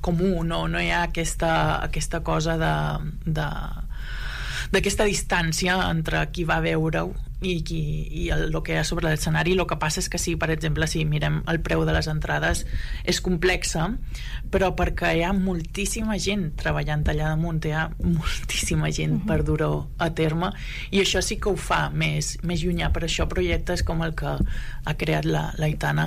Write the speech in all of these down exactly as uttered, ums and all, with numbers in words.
comú, no, no hi ha aquesta, aquesta cosa de, de d'aquesta distància entre qui va veure-ho i, qui, i el, el que hi ha sobre l'escenari. El que passa és que sí, per exemple, si mirem el preu de les entrades és complexa, però perquè hi ha moltíssima gent treballant allà damunt, hi ha moltíssima gent uh-huh. per dur-ho a terme, i això sí que ho fa més, més llunyà. Per això projectes com el que ha creat la, la Aitana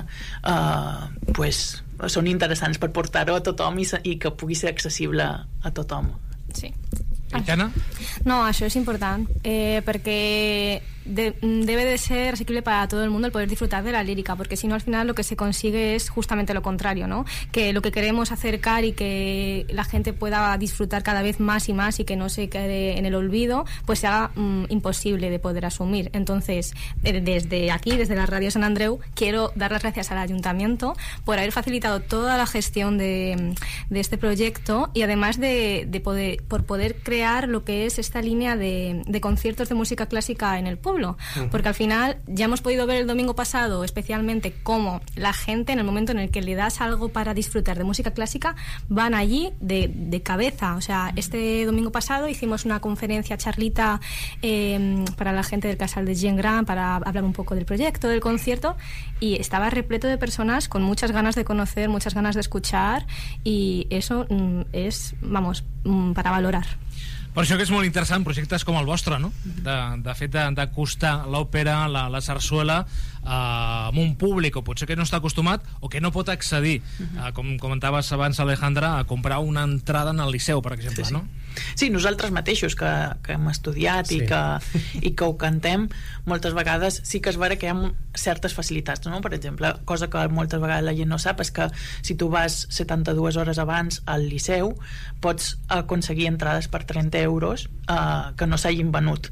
eh, pues, són interessants per portar-ho a tothom i, i que pugui ser accessible a tothom. Sí. Aitana? No, això és important eh, perquè de, debe de ser asequible para todo el mundo el poder disfrutar de la lírica, porque si no al final lo que se consigue es justamente lo contrario, ¿no? Que lo que queremos acercar y que la gente pueda disfrutar cada vez más y más y que no se quede en el olvido, pues se haga mm, imposible de poder asumir. Entonces, eh, desde aquí, desde la Radio San Andreu, quiero dar las gracias al Ayuntamiento por haber facilitado toda la gestión de, de este proyecto y además de, de poder, por poder crear lo que es esta línea de, de conciertos de música clásica en el pueblo. Uh-huh. Porque al final ya hemos podido ver el domingo pasado especialmente cómo la gente en el momento en el que le das algo para disfrutar de música clásica van allí de, de cabeza. O sea, este domingo pasado hicimos una conferencia charlita eh, para la gente del Casal de Gent Gran para hablar un poco del proyecto, del concierto, y estaba repleto de personas con muchas ganas de conocer, muchas ganas de escuchar, y eso mm, es, vamos, mm, para valorar. Per això que és molt interessant projectes com el vostre, no? De, de fet d'acostar l'òpera, la, la sarsuela eh, amb un públic o potser que no està acostumat o que no pot accedir, eh, com comentaves abans, Alejandra, a comprar una entrada en el Liceu, per exemple, sí, sí. no? Sí, nosaltres mateixos que, que hem estudiat sí. i, que, i que ho cantem, moltes vegades sí que és vera que hi ha certes facilitats, no? Per exemple, cosa que moltes vegades la gent no sap és que si tu vas setanta-dues hores abans al Liceu pots aconseguir entrades per trenta euros eh, que no s'hagin venut.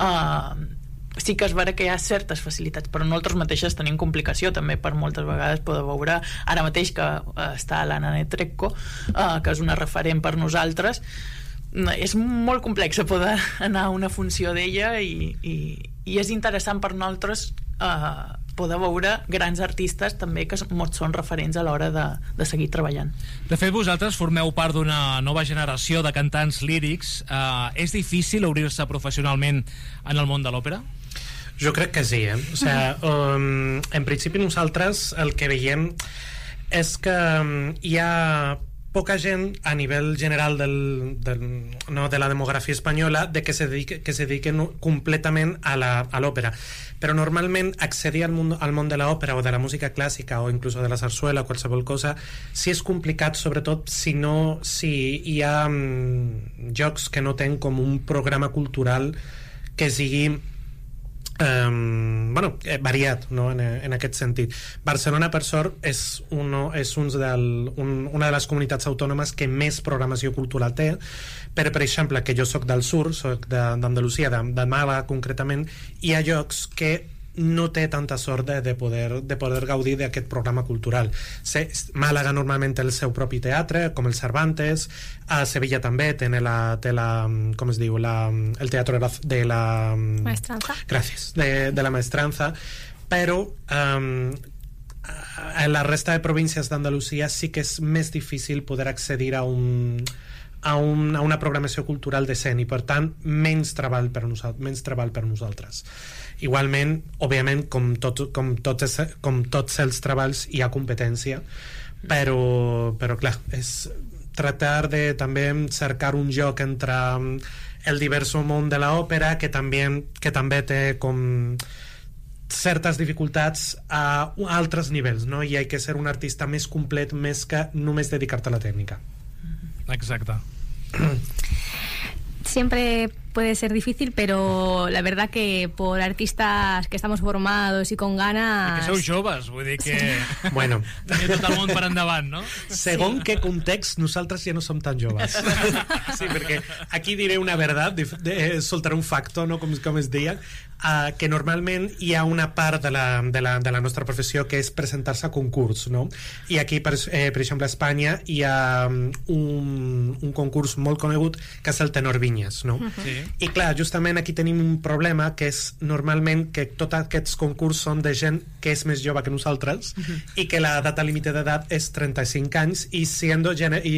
Eh, sí que és vera que hi ha certes facilitats, però nosaltres mateixes tenim complicació també per moltes vegades poder veure, ara mateix que eh, està l'Anna Netrebko, eh, que és una referent per nosaltres. És molt complex poder anar a una funció d'ella i, i, i és interessant per nosaltres eh, poder veure grans artistes també que són referents a l'hora de, de seguir treballant. De fet, vosaltres formeu part d'una nova generació de cantants lírics. Eh, és difícil obrir-se professionalment en el món de l'òpera? Jo crec que sí, eh? O sigui, um, en principi nosaltres el que veiem és que um, hi ha poca gent a nivell general del, del, no, de la demografia espanyola de que se dedique, que se dediquen completament a l'òpera, però normalment accedir al món, al món de l'òpera o de la música clàssica o inclús de la sarsuela o qualsevol cosa sí és complicat, sobretot si no si hi ha um, jocs que no tenen com un programa cultural que sigui Um, bueno, eh, variat, no? en, en aquest sentit. Barcelona, per sort, és, uno, és un del, un, una de les comunitats autònomes que més programació cultural té, però, per exemple, que jo soc del sur, soc d'Andalusia, de, de Màlaga concretament, hi ha llocs que no té tanta sort de, de, poder, de poder gaudir d'aquest programa cultural. Se, Màlaga normalment té el seu propi teatre, com el Cervantes, a Sevilla també té la, té la com es diu, la, el teatre de la Maestranza. Gràcies, de, de la Maestranza, però um, a la resta de províncies d'Andalusia sí que és més difícil poder accedir a un a, un, a una programació cultural decent i per tant menys treball per nosaltres, menys treball per nosaltres. Igualment, òbviament, com, tot, com, tots, com tots els treballs hi ha competència, però, però clar, és tratar de també cercar un joc entre el diverso món de l'òpera que també, que també té com certes dificultats a altres nivells, no? I hay que ser un artista més complet més que només dedicar-te a la tècnica. Exacte. Siempre puede ser difícil, pero la verdad que por artistas que estamos formados y con ganas... I que sou joves, vull dir que... Sí. Bueno. Teniu tot el món per endavant, no? Segons sí. Què context, nosaltres ja no som tan joves. Sí, perquè aquí diré una verdad, de, de, soltaré un facto, no? com, com es deia, uh, que normalment hi ha una part de la, de la, de la nostra professió que és presentar-se a concurs, no? I aquí, per, eh, per exemple, a Espanya hi ha un, un concurs molt conegut que és el Tenor Vinyes, no? Uh-huh. Sí. I clar, justament aquí tenim un problema que és normalment que tots aquests concurs són de gent que és més jove que nosaltres uh-huh. i que la data límite d'edat és trenta-cinc anys i siendo gent, i